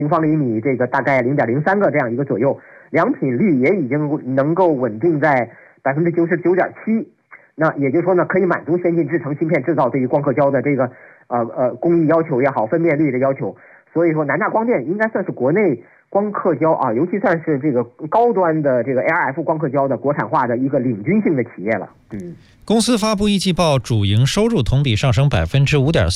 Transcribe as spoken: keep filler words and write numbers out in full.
平方厘米这个大概零点零三个这样一个左右，良品率也已经能够稳定在百分之九十九点七。那也就是说呢，可以满足先进制程芯片制造对于光刻胶的这个呃呃工艺要求也好，分辨率的要求。所以说，南大光电应该算是国内光刻胶啊，尤其算是这个高端的这个 A R F 光刻胶的国产化的一个领军性的企业了。嗯， 公司发布一季报，主营收入同比上升百分之五点